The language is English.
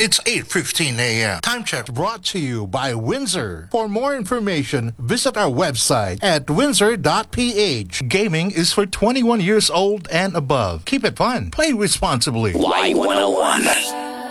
It's 8:15 a.m. Time check brought to you by Windsor. For more information, visit our website at windsor.ph. Gaming is for 21 years old and above. Keep it fun. Play responsibly. Y101.